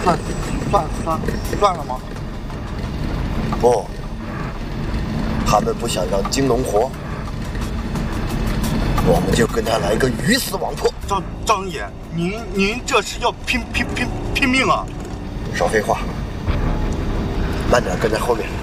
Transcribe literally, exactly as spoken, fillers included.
算算算算了吗？ 不，他们不想让金龙活，我们就跟他来个鱼死网破。 张张爷，您您这是要拼拼拼拼命啊！ 少废话，慢点跟在后面。